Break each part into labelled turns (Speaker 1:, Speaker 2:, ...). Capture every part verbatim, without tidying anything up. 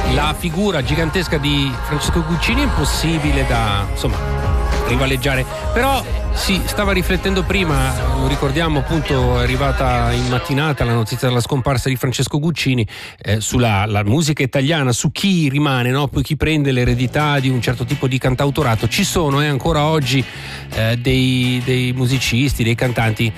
Speaker 1: la figura gigantesca di Francesco Guccini è impossibile da, insomma, rivaleggiare. Però sì, stava riflettendo prima, lo ricordiamo appunto, è arrivata in mattinata la notizia della scomparsa di Francesco Guccini, eh, sulla la musica italiana, su chi rimane, no? Poi chi prende l'eredità di un certo tipo di cantautorato. Ci sono eh, ancora oggi eh, dei, dei musicisti, dei cantanti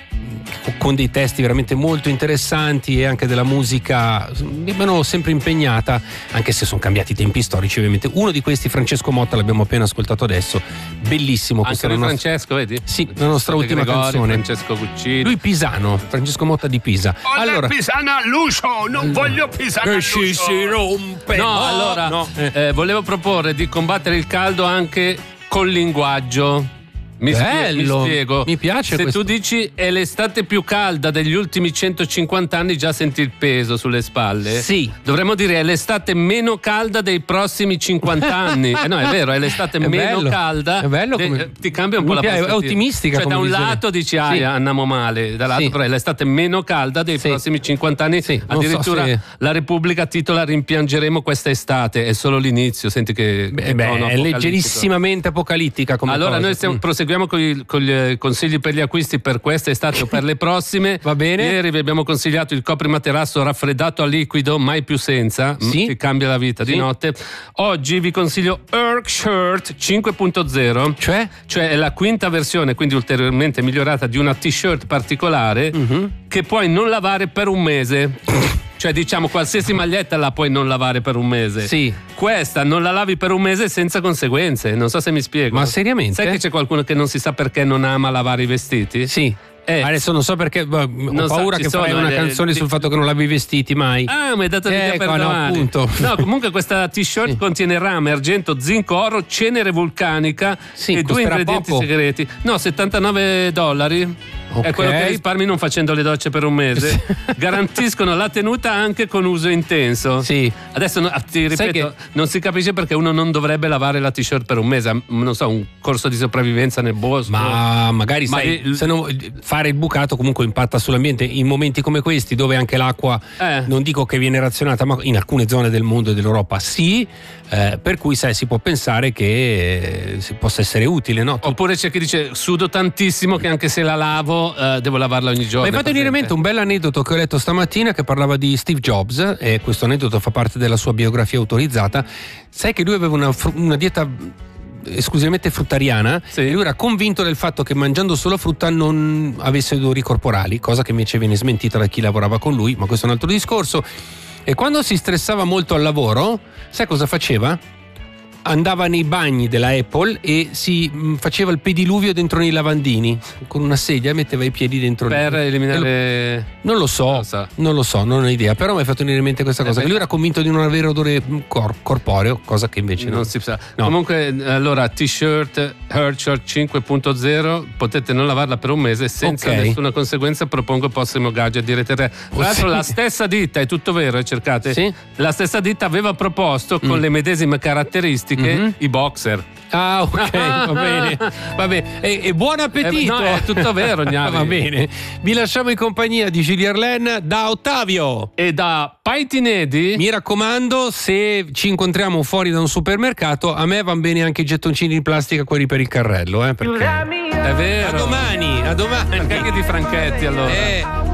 Speaker 1: con dei testi veramente molto interessanti e anche della musica rimangono sempre impegnata, anche se sono cambiati i tempi storici ovviamente. Uno di questi, Francesco Motta, l'abbiamo appena ascoltato adesso, bellissimo.
Speaker 2: Anche lui nostra... Francesco, vedi?
Speaker 1: Sì, la nostra State ultima
Speaker 2: Gregori,
Speaker 1: canzone.
Speaker 2: Francesco Guccini.
Speaker 1: Lui pisano, Francesco Motta di Pisa.
Speaker 3: Ho allora... Pisana all'uscio, non voglio Pisana all'uscio.
Speaker 1: Che si rompe.
Speaker 2: No,
Speaker 1: no
Speaker 2: allora
Speaker 1: no.
Speaker 2: Eh, volevo proporre di combattere il caldo anche col linguaggio. Mi,
Speaker 1: Bello,
Speaker 2: mi spiego.
Speaker 1: Mi piace
Speaker 2: Se
Speaker 1: questo.
Speaker 2: tu dici è l'estate più calda degli ultimi centocinquanta anni, già senti il peso sulle spalle.
Speaker 1: Sì.
Speaker 2: Dovremmo dire è l'estate meno calda dei prossimi cinquanta anni. Eh no, è vero, è l'estate
Speaker 1: È
Speaker 2: meno
Speaker 1: bello.
Speaker 2: calda.
Speaker 1: È bello
Speaker 2: de-
Speaker 1: come...
Speaker 2: Ti cambia un
Speaker 1: Mi
Speaker 2: po' la
Speaker 1: piace,
Speaker 2: prospettiva.
Speaker 1: è ottimistica
Speaker 2: Cioè
Speaker 1: come
Speaker 2: da un
Speaker 1: visione.
Speaker 2: lato dici ah,
Speaker 1: Sì.
Speaker 2: andiamo male, dall'altro
Speaker 1: Sì.
Speaker 2: però è l'estate meno calda dei
Speaker 1: Sì.
Speaker 2: prossimi cinquanta anni.
Speaker 1: Sì, non
Speaker 2: Addirittura
Speaker 1: so se-
Speaker 2: la Repubblica titola rimpiangeremo questa estate, è solo l'inizio, senti che,
Speaker 1: Beh,
Speaker 2: che
Speaker 1: beh,
Speaker 2: tono
Speaker 1: è
Speaker 2: apocalittico.
Speaker 1: leggerissimamente apocalittica come
Speaker 2: Allora
Speaker 1: cosa.
Speaker 2: noi stiamo,
Speaker 1: Mm.
Speaker 2: proseguiamo con i, con gli consigli per gli acquisti per questa estate o per le prossime.
Speaker 1: Va bene.
Speaker 2: Ieri vi abbiamo consigliato il coprimaterasso raffreddato a liquido, mai più senza,
Speaker 1: Sì.
Speaker 2: che cambia la vita
Speaker 1: Sì.
Speaker 2: di notte. Oggi vi consiglio Urk Shirt cinque punto zero,
Speaker 1: Cioè?
Speaker 2: cioè è la quinta versione, quindi ulteriormente migliorata, di una t-shirt particolare
Speaker 1: Mm-hmm.
Speaker 2: che puoi non lavare per un mese. Cioè diciamo qualsiasi maglietta la puoi non lavare per un mese.
Speaker 1: Sì.
Speaker 2: Questa non la lavi per un mese senza conseguenze. Non so se mi spiego.
Speaker 1: Ma seriamente?
Speaker 2: Sai che c'è qualcuno che non si sa perché non ama lavare i vestiti?
Speaker 1: Sì.
Speaker 2: Eh.
Speaker 1: Adesso non so perché, ho
Speaker 2: Non so,
Speaker 1: paura
Speaker 2: ci
Speaker 1: che farai
Speaker 2: sono,
Speaker 1: una
Speaker 2: eh,
Speaker 1: canzone
Speaker 2: di-
Speaker 1: sul fatto che non lavi i vestiti mai.
Speaker 2: Ah, mi hai dato l'idea
Speaker 1: Ecco,
Speaker 2: per
Speaker 1: no,
Speaker 2: domani.
Speaker 1: appunto.
Speaker 2: No, comunque questa t-shirt
Speaker 1: Sì.
Speaker 2: contiene rame, argento, zinco, oro, cenere vulcanica
Speaker 1: Sì,
Speaker 2: e due
Speaker 1: costerà
Speaker 2: ingredienti
Speaker 1: poco.
Speaker 2: segreti. No, settantanove dollari.
Speaker 1: Ok.
Speaker 2: È quello che risparmi non facendo le docce per un mese. Garantiscono la tenuta anche con uso intenso.
Speaker 1: Sì.
Speaker 2: Adesso no, ti
Speaker 1: Sai
Speaker 2: ripeto,
Speaker 1: che-
Speaker 2: non si capisce perché uno non dovrebbe lavare la t-shirt per un mese. Non so, un corso di sopravvivenza nel bosco.
Speaker 1: Ma magari
Speaker 2: Ma
Speaker 1: sai,
Speaker 2: il-
Speaker 1: se no, fare il bucato comunque impatta sull'ambiente in momenti come questi, dove anche l'acqua,
Speaker 2: Eh.
Speaker 1: non dico che viene razionata, ma in alcune zone del mondo e dell'Europa sì, eh, per cui sai, si può pensare che eh, si possa essere utile, no? Tu-
Speaker 2: Oppure c'è chi dice sudo tantissimo che anche se la lavo eh, devo lavarla ogni giorno.
Speaker 1: Mi hai fatto venire in mente un bel aneddoto che ho letto stamattina che parlava di Steve Jobs, e questo aneddoto fa parte della sua biografia autorizzata. Sai che lui aveva una, fru- una dieta esclusivamente fruttariana,
Speaker 2: Sì.
Speaker 1: e lui era convinto del fatto che mangiando solo frutta non avesse odori corporali, cosa che invece viene smentita da chi lavorava con lui, ma questo è un altro discorso. E quando si stressava molto al lavoro, sai cosa faceva? Andava nei bagni della Apple e si mh, faceva il pediluvio dentro nei lavandini con una sedia, metteva i piedi dentro
Speaker 2: per
Speaker 1: lì.
Speaker 2: eliminare.
Speaker 1: Non lo so,
Speaker 2: Non lo so.
Speaker 1: non lo so, non ho idea, però mi hai fatto venire in mente questa
Speaker 2: Eh
Speaker 1: cosa,
Speaker 2: beh.
Speaker 1: che lui era convinto di non avere odore cor- corporeo, cosa che invece
Speaker 2: Non
Speaker 1: non
Speaker 2: si sa.
Speaker 1: No.
Speaker 2: Comunque, allora, t-shirt Hershort cinque punto zero, potete non lavarla per un mese senza
Speaker 1: Ok.
Speaker 2: nessuna conseguenza. Propongo il prossimo gadget, direte tre. Tra l'altro,
Speaker 1: sì.
Speaker 2: la stessa ditta, è tutto vero, eh, cercate.
Speaker 1: Sì.
Speaker 2: La stessa ditta aveva proposto con
Speaker 1: Mm.
Speaker 2: le medesime caratteristiche
Speaker 1: Mhm.
Speaker 2: i boxer.
Speaker 1: Ah, ok, va bene, va bene. E, e buon appetito!
Speaker 2: Eh, no, è tutto vero, Gnari.
Speaker 1: Va bene. Vi lasciamo in compagnia di Gilles Arlen da Ottavio.
Speaker 2: E da Paitinedi.
Speaker 1: Mi raccomando, se ci incontriamo fuori da un supermercato, a me vanno bene anche i gettoncini di plastica, quelli per il carrello, eh, perché...
Speaker 2: È vero.
Speaker 1: A domani, a domani.
Speaker 2: Perché anche di Franchetti allora.
Speaker 1: Eh.